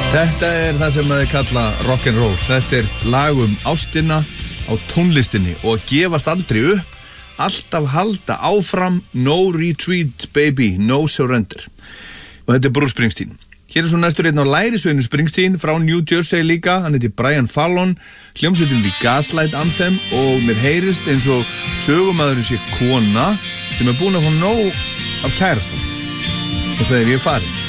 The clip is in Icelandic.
Þetta það sem þið kalla rock'n'roll. Þetta lag ástina á tónlistinni og að gefast aldrei upp, alltaf halda áfram, no retreat baby, no surrender. Og þetta Bruce Springsteen. Hér svo næstur einn á lærisveinu Springsteen frá New Jersey líka, hann heitir Brian Fallon, hljómsveitin The Gaslight Anthem og mér heyrist eins og sögumaðurinn sé kona sem búin að fá nóg af kærastan og segir ég farin.